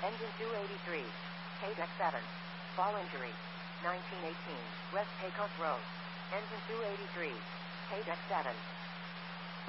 Engine 283. KDEC 7. Fall injury. 1918. West Pecos Road. Engine 283. KDEC 7.